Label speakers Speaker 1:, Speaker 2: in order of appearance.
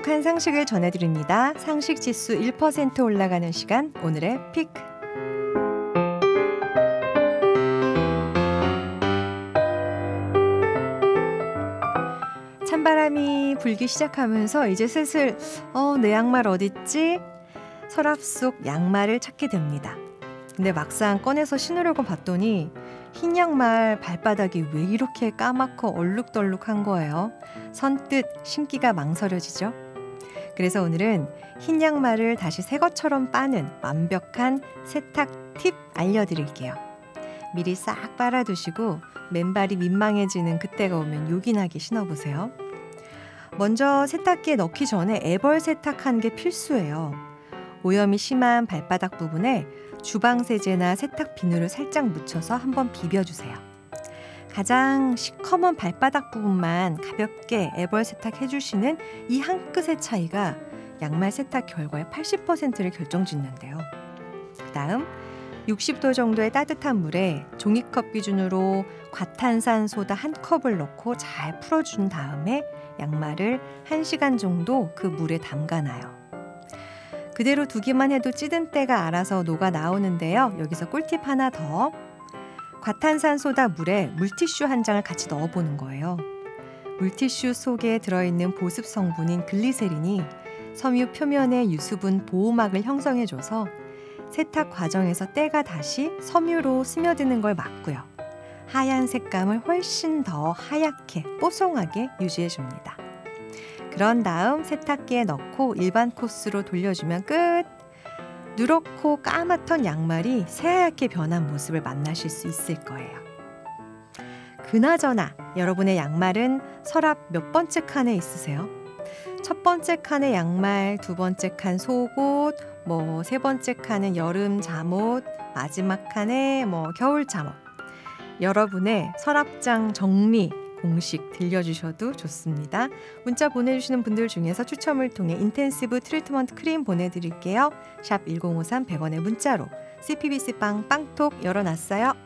Speaker 1: 유익한 상식을 전해드립니다. 상식 지수 1% 올라가는 시간, 오늘의 픽. 찬바람이 불기 시작하면서 이제 슬슬 내 양말 어딨지? 서랍 속 양말을 찾게 됩니다. 근데 막상 꺼내서 신으려고 봤더니 흰 양말 발바닥이 왜 이렇게 까맣고 얼룩덜룩한 거예요. 선뜻 신기가 망설여지죠. 그래서 오늘은 흰 양말을 다시 새 것처럼 빠는 완벽한 세탁 팁 알려드릴게요. 미리 싹 빨아두시고 맨발이 민망해지는 그때가 오면 요긴하게 신어보세요. 먼저 세탁기에 넣기 전에 애벌 세탁하는 게 필수예요. 오염이 심한 발바닥 부분에 주방세제나 세탁 비누를 살짝 묻혀서 한번 비벼주세요. 가장 시커먼 발바닥 부분만 가볍게 애벌 세탁해주시는 이 한 끗의 차이가 양말 세탁 결과의 80%를 결정짓는데요. 그 다음 60도 정도의 따뜻한 물에 종이컵 기준으로 과탄산소다 한 컵을 넣고 잘 풀어준 다음에 양말을 1시간 정도 그 물에 담가놔요. 그대로 두기만 해도 찌든 때가 알아서 녹아 나오는데요. 여기서 꿀팁 하나 더. 과탄산소다 물에 물티슈 한 장을 같이 넣어보는 거예요. 물티슈 속에 들어있는 보습 성분인 글리세린이 섬유 표면의 유수분 보호막을 형성해줘서 세탁 과정에서 때가 다시 섬유로 스며드는 걸 막고요. 하얀 색감을 훨씬 더 하얗게 뽀송하게 유지해줍니다. 그런 다음 세탁기에 넣고 일반 코스로 돌려주면 끝! 누렇고 까맣던 양말이 새하얗게 변한 모습을 만나실 수 있을 거예요. 그나저나 여러분의 양말은 서랍 몇 번째 칸에 있으세요? 첫 번째 칸에 양말, 두 번째 칸 속옷, 세 번째 칸은 여름 잠옷, 마지막 칸에 겨울 잠옷. 여러분의 서랍장 정리 공식 들려주셔도 좋습니다. 문자 보내주시는 분들 중에서 추첨을 통해 인텐시브 트리트먼트 크림 보내드릴게요. 샵 1053 100원의 문자로 CPBC 빵 빵톡 열어놨어요.